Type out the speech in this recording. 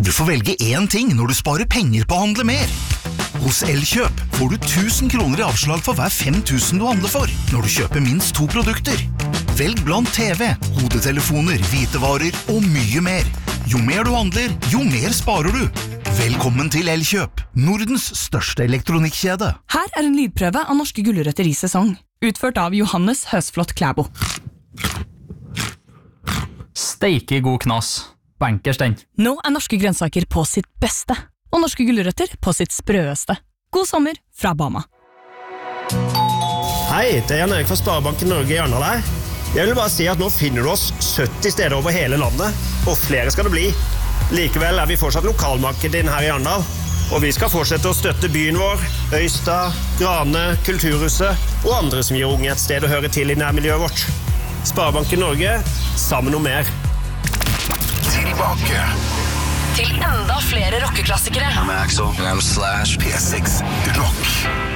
Du får velge én ting når du sparer penger på å handle mer. Hos Elkjøp får du 1000 kroner i avslag for hver 5000 du handler for, når du kjøper minst 2 produkter. Velg blant TV, hodetelefoner, hvitevarer og mye mer. Jo mer du handler, jo mer sparer du. Velkommen til Elkjøp, Nordens største elektronikkjede. Her en lydprøve av norske gulrøtter i sesong, utført av Johannes Høsflot Klæbo. Steike god knas. Bankers den. Nå norske grønnsaker på sitt beste, og norske gulrøtter på sitt sprøeste. God sommer fra Bama. Hei, det Jan Erik fra Sparebanken Norge i Arendal her. Jeg vil bare si at nå finner du oss 70 steder over hele landet, og flere skal det bli. Likevel vi fortsatt lokalmarkedet din her i Arendal, og vi skal fortsette å støtte byen vår, Øystad, Grane, Kulturhuset og andre som gir unge et sted å høre til i nærmiljøet vårt. Sparebanken Norge, sammen om mer. Tilbake Til enda flere rockeklassikere. med Axel /P6 Rock.